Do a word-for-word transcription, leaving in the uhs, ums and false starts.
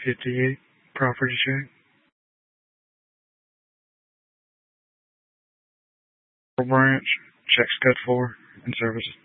fifty-eight, property check. Branch, check scud for, and services.